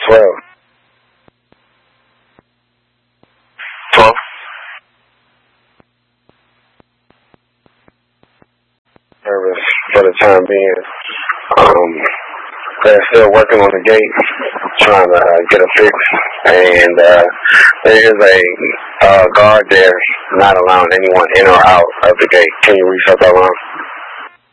12. 12? Service for the time being. They're still working on the gate, trying to get a fix. And there is a guard there not allowing anyone in or out of the gate. Can you reset that line?